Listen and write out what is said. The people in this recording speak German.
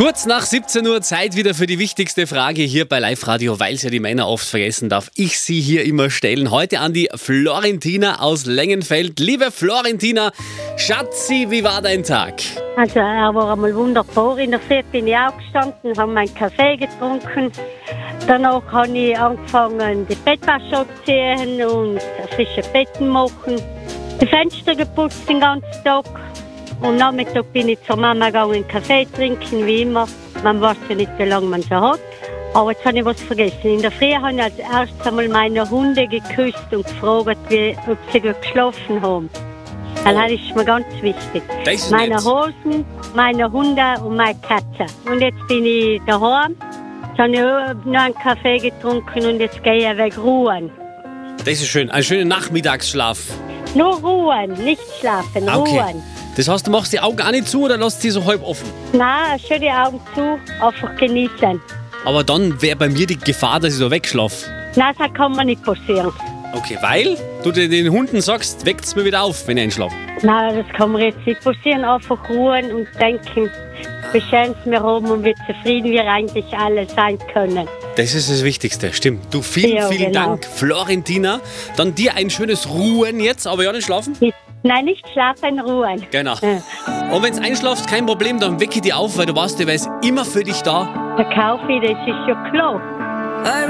Kurz nach 17 Uhr Zeit wieder für die wichtigste Frage hier bei Live Radio, weil es ja die Männer oft vergessen, darf ich sie hier immer stellen. Heute an die Florentina aus Lengenfeld. Liebe Florentina, Schatzi, wie war dein Tag? Also er war einmal wunderbar. In der Früh bin ich aufgestanden, habe meinen Kaffee getrunken. Danach habe ich angefangen, die Bettwäsche abzuziehen und frische Betten machen. Die Fenster geputzt den ganzen Tag. Und am Nachmittag bin ich zur Mama gegangen, Kaffee trinken, wie immer. Man weiß ja nicht, wie lange man so hat. Aber jetzt habe ich was vergessen. In der Früh habe ich als erstes einmal meine Hunde geküsst und gefragt, ob sie gut geschlafen haben. Das ist mir ganz wichtig. Meine Hosen, meine Hunde und meine Katze. Und jetzt bin ich daheim. Jetzt habe ich noch einen Kaffee getrunken und jetzt gehe ich weg ruhen. Das ist schön, ein schöner Nachmittagsschlaf. Nur ruhen, nicht schlafen, Okay. ruhen. Das heißt, du machst die Augen auch nicht zu oder lässt sie so halb offen? Nein, schön die Augen zu, einfach genießen. Aber dann wäre bei mir die Gefahr, dass ich so wegschlafe. Nein, das kann mir nicht passieren. Okay, weil du den Hunden sagst, weckt's mir wieder auf, wenn ich einschlafe. Nein, das kann mir jetzt nicht passieren. Einfach ruhen und denken, wie schön es mir haben und wie zufrieden wir eigentlich alle sein können. Das ist das Wichtigste, stimmt. Du, vielen Ja, genau. Dank, Florentina. Dann dir ein schönes Ruhen jetzt, aber ja nicht schlafen. Nein, nicht schlafen, ruhen. Genau. Und wenn du einschlafst, kein Problem, dann wecke ich dich auf, weil du weißt, der ist immer für dich da. Der Kaufee, das ist ja klar.